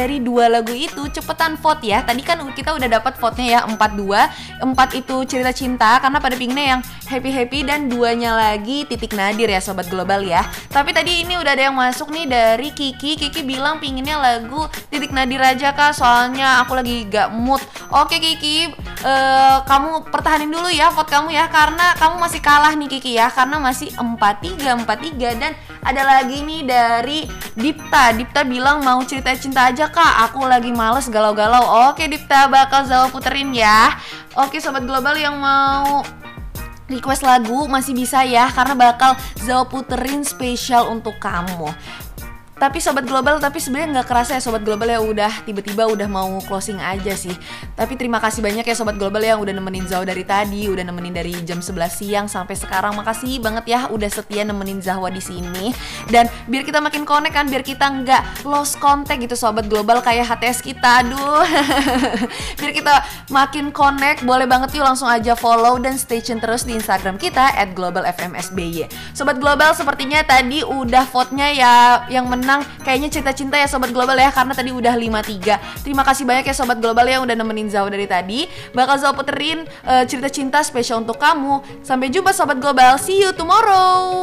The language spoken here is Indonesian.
dari 2 lagu itu cepetan vote ya. Tadi kan kita udah dapat vote-nya ya 4-2. 4 itu cerita cinta karena pada pinginnya yang happy-happy, dan 2-nya lagi titik nadir ya Sobat Global ya. Tapi tadi ini udah ada yang masuk nih dari Kiki. Kiki bilang pinginnya lagu titik nadir aja Kak, soalnya aku lagi gak mood. Oke Kiki, kamu pertahanin dulu ya vote kamu ya, karena kamu masih kalah nih Kiki ya, karena masih 4-3. Dan ada lagi nih dari Dipta. Dipta bilang mau cerita cinta aja Kak, aku lagi males galau-galau. Oke Dipta, bakal Zawa puterin ya. Oke Sobat Global yang mau request lagu masih bisa ya, karena bakal Zawa puterin spesial untuk kamu. Tapi Sobat Global, tapi sebenarnya nggak kerasa ya Sobat Global ya, udah tiba-tiba udah mau closing aja sih. Tapi terima kasih banyak ya Sobat Global yang udah nemenin Zahwa dari tadi, udah nemenin dari jam 11 siang sampai sekarang. Makasih banget ya udah setia nemenin Zahwa di sini. Dan biar kita makin connect kan, biar kita nggak lost contact gitu Sobat Global kayak HTS kita. Aduh. Biar kita makin connect, boleh banget yuk langsung aja follow dan stay tune terus di Instagram kita @globalfmsby. Sobat Global, sepertinya tadi udah vote-nya ya, yang menang kayaknya cerita cinta ya Sobat Global ya, karena tadi udah 5-3. Terima kasih banyak ya Sobat Global yang udah nemenin Zahwa dari tadi. Bakal Zahwa puterin cerita cinta spesial untuk kamu. Sampai jumpa Sobat Global, see you tomorrow.